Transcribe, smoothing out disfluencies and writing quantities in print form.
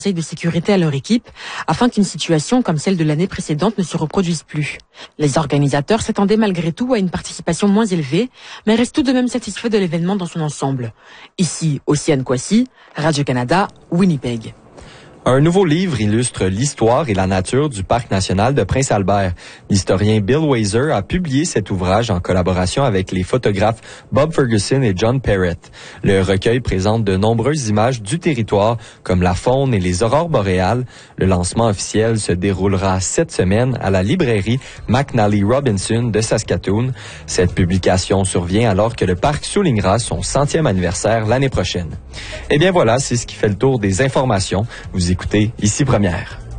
conseil de sécurité à leur équipe afin qu'une situation comme celle de l'année précédente ne se reproduise plus. Les organisateurs s'attendaient malgré tout à une participation moins élevée, mais restent tout de même satisfaits de l'événement dans son ensemble. Ici, Océane Kwasi, Radio-Canada, Winnipeg. Un nouveau livre illustre l'histoire et la nature du Parc national de Prince-Albert. L'historien Bill Weiser a publié cet ouvrage en collaboration avec les photographes Bob Ferguson et John Perrett. Le recueil présente de nombreuses images du territoire, comme la faune et les aurores boréales. Le lancement officiel se déroulera cette semaine à la librairie McNally Robinson de Saskatoon. Cette publication survient alors que le parc soulignera son 100e anniversaire l'année prochaine. Eh bien voilà, c'est ce qui fait le tour des informations. Vous écoutez Ici Première.